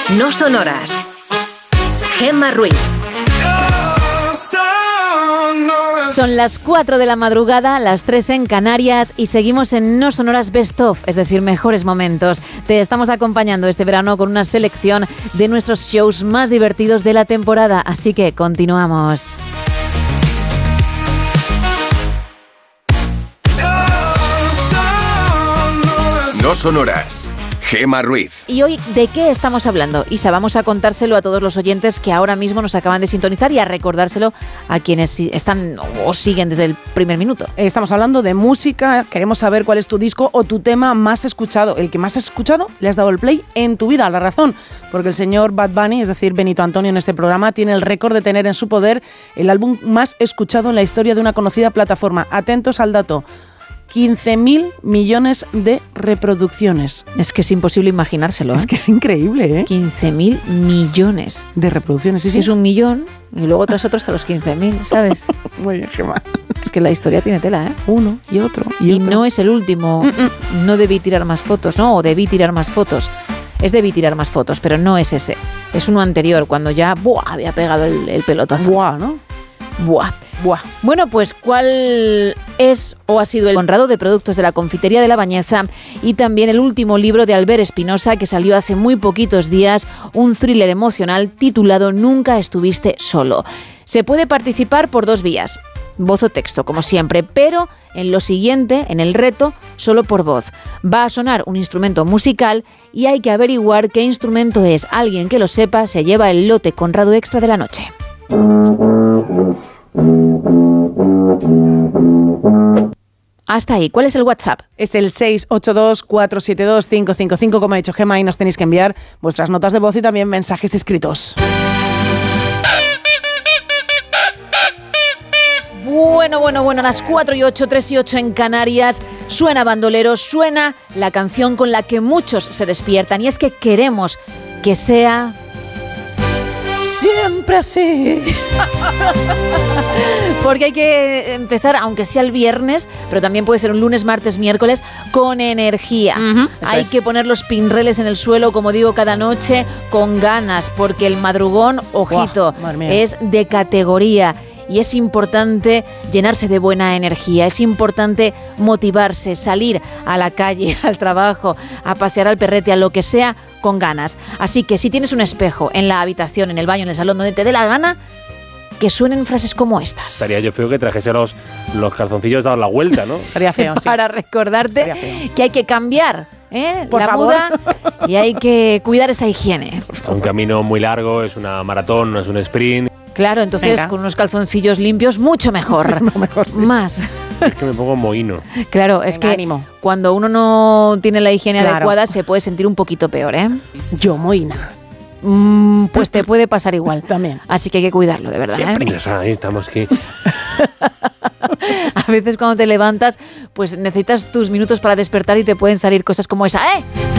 No sonoras. Gemma Ruiz. Son las 4 de la madrugada, las 3 en Canarias y seguimos en No Sonoras Best Of, es decir, mejores momentos. Te estamos acompañando este verano con una selección de nuestros shows más divertidos de la temporada, así que continuamos. No sonoras. Gemma Ruiz. ¿Y hoy de qué estamos hablando? Isa, vamos a contárselo a todos los oyentes que ahora mismo nos acaban de sintonizar y a recordárselo a quienes están o siguen desde el primer minuto. Estamos hablando de música, queremos saber cuál es tu disco o tu tema más escuchado. El que más has escuchado, le has dado el play en tu vida. La razón, porque el señor Bad Bunny, es decir, Benito Antonio en este programa, tiene el récord de tener en su poder el álbum más escuchado en la historia de una conocida plataforma. Atentos al dato. 15.000 millones de reproducciones. Es que es imposible imaginárselo. Es que es increíble, ¿eh? 15.000 millones. De reproducciones, sí. Es un millón y luego tras otro hasta los 15.000, ¿sabes? Muy bien, Gemma. Es que la historia tiene tela, ¿eh? Uno y otro y otro. No es el último. No debí tirar más fotos, ¿no? O debí tirar más fotos. Es debí tirar más fotos, pero no es ese. Es uno anterior, cuando ya había pegado el pelotazo. Buah, ¿no? Buah. Bueno, pues ¿cuál es o ha sido el honrado de productos de la confitería de La Bañeza? Y también el último libro de Albert Espinosa, que salió hace muy poquitos días, un thriller emocional titulado Nunca estuviste solo. Se puede participar por 2 vías. Voz o texto, como siempre, pero en lo siguiente, en el reto, solo por voz. Va a sonar un instrumento musical y hay que averiguar qué instrumento es. Alguien que lo sepa se lleva el lote Conrado Extra de la noche. Hasta ahí. ¿Cuál es el WhatsApp? Es el 682-472-555, como ha dicho Gemma, y nos tenéis que enviar vuestras notas de voz y también mensajes escritos. Bueno, a las 4 y 8, 3 y 8 en Canarias, suena Bandolero, suena la canción con la que muchos se despiertan, y es que queremos que sea siempre así. Porque hay que empezar, aunque sea el viernes, pero también puede ser un lunes, martes, miércoles, con energía. Hay que poner los pinreles en el suelo, como digo, cada noche, con ganas, porque el madrugón, ojito, es de categoría. Y es importante llenarse de buena energía, es importante motivarse, salir a la calle, al trabajo, a pasear al perrete, a lo que sea, con ganas. Así que si tienes un espejo en la habitación, en el baño, en el salón, donde te dé la gana, que suenen frases como estas. Estaría yo feo que trajese los calzoncillos dados la vuelta, ¿no? Estaría feo, sí. Para recordarte que hay que cambiar, por la favor. muda, y hay que cuidar esa higiene. Es un camino muy largo, es una maratón, no es un sprint. Claro, entonces Venga. con unos calzoncillos limpios, mucho mejor. Mejor, sí. Más. Es que me pongo mohino. Claro, es Venga, que ánimo. cuando uno no tiene la higiene Claro. adecuada se puede sentir un poquito peor, ¿eh? Yo, Moina. Pues te puede pasar igual. También. Así que hay que cuidarlo, de verdad. Siempre. Ya sabes, estamos aquí. A veces cuando te levantas, pues necesitas tus minutos para despertar y te pueden salir cosas como esa, ¿eh?